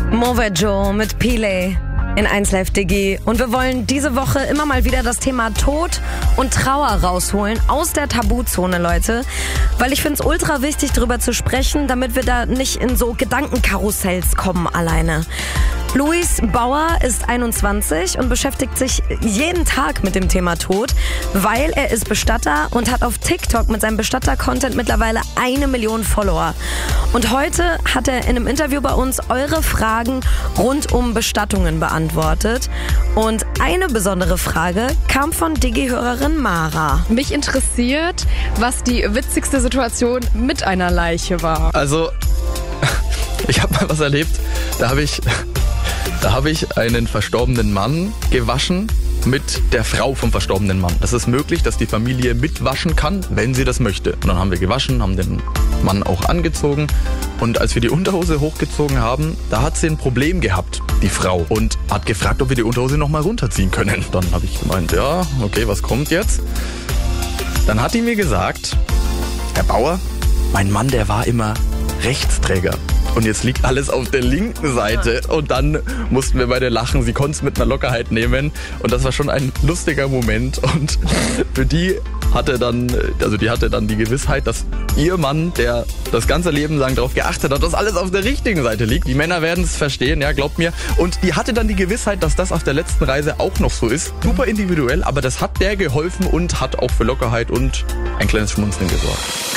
Movejo mit Pile in 1Live Digi. Und wir wollen diese Woche immer mal wieder das Thema Tod und Trauer rausholen aus der Tabuzone, Leute. Weil ich finde es ultra wichtig, darüber zu sprechen, damit wir da nicht in so Gedankenkarussells kommen alleine. Luis Bauer ist 21 und beschäftigt sich jeden Tag mit dem Thema Tod, weil er ist Bestatter und hat auf TikTok mit seinem Bestatter-Content mittlerweile 1 Million Follower. Und heute hat er in einem Interview bei uns eure Fragen rund um Bestattungen beantwortet. Und eine besondere Frage kam von Digi-Hörerin Mara. Mich interessiert, was die witzigste Situation mit einer Leiche war. Also, ich habe mal was erlebt, da habe ich einen verstorbenen Mann gewaschen mit der Frau vom verstorbenen Mann. Das ist möglich, dass die Familie mitwaschen kann, wenn sie das möchte. Und dann haben wir gewaschen, haben den Mann auch angezogen. Und als wir die Unterhose hochgezogen haben, da hat sie ein Problem gehabt, die Frau. Und hat gefragt, ob wir die Unterhose nochmal runterziehen können. Dann habe ich gemeint, ja, okay, was kommt jetzt? Dann hat die mir gesagt, Herr Bauer, mein Mann, der war immer Rechtsträger. Und jetzt liegt alles auf der linken Seite. Und dann mussten wir beide lachen. Sie konnte es mit einer Lockerheit nehmen. Und das war schon ein lustiger Moment. Und für die hatte dann die Gewissheit, dass ihr Mann, der das ganze Leben lang darauf geachtet hat, dass alles auf der richtigen Seite liegt. Die Männer werden es verstehen, ja, glaubt mir. Und die hatte dann die Gewissheit, dass das auf der letzten Reise auch noch so ist. Super individuell, aber das hat der geholfen und hat auch für Lockerheit und ein kleines Schmunzeln gesorgt.